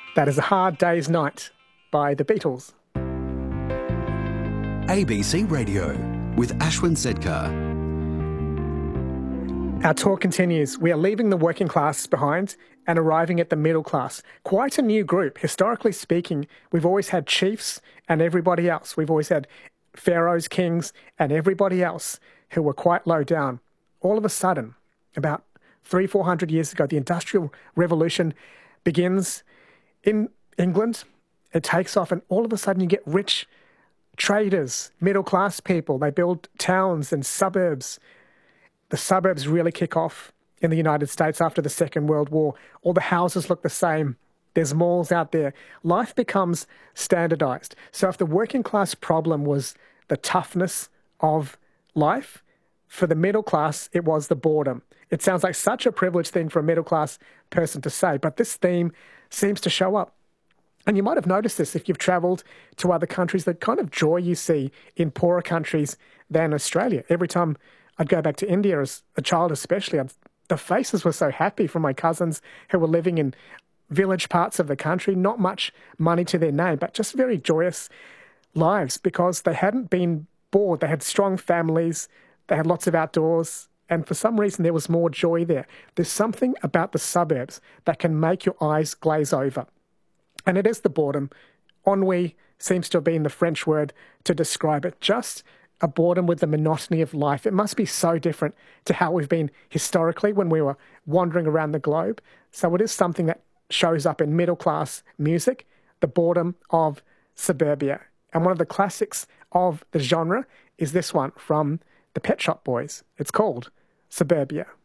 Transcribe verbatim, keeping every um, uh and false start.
That is A Hard Day's Night by the Beatles. A B C Radio with Ashwin Sedkar. Our tour continues. We are leaving the working class behind and arriving at the middle class. Quite a new group. Historically speaking, we've always had chiefs and everybody else. We've always had pharaohs, kings, and everybody else who were quite low down. All of a sudden, about three, four hundred years ago, the Industrial Revolution begins in England. It takes off, and all of a sudden you get rich traders, middle-class people. They build towns and suburbs. The suburbs really kick off in the United States after the Second World War. All the houses look the same. There's malls out there. Life becomes standardized. So if the working class problem was the toughness of life, for the middle class, it was the boredom. It sounds like such a privileged thing for a middle class person to say, but this theme seems to show up. And you might have noticed this if you've travelled to other countries, the kind of joy you see in poorer countries than Australia. Every time I'd go back to India as a child especially, I'd, the faces were so happy from my cousins who were living in village parts of the country, not much money to their name, but just very joyous lives because they hadn't been bored. They had strong families, they had lots of outdoors, and for some reason there was more joy there. There's something about the suburbs that can make your eyes glaze over. And it is the boredom. Ennui seems to have been the French word to describe it. Just a boredom with the monotony of life. It must be so different to how we've been historically when we were wandering around the globe. So it is something that shows up in middle-class music, the boredom of suburbia. And one of the classics of the genre is this one from the Pet Shop Boys. It's called Suburbia.